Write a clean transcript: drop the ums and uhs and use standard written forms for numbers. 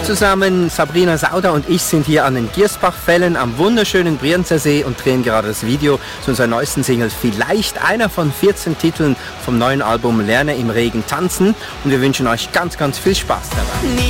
zusammen, Sabrina Sauter und ich sind hier an den Giersbachfällen am wunderschönen Brienzer See und drehen gerade das Video zu unserer neuesten Single. Vielleicht einer von 14 Titeln vom neuen Album Lerne im Regen tanzen. Und wir wünschen euch ganz, ganz viel Spaß dabei.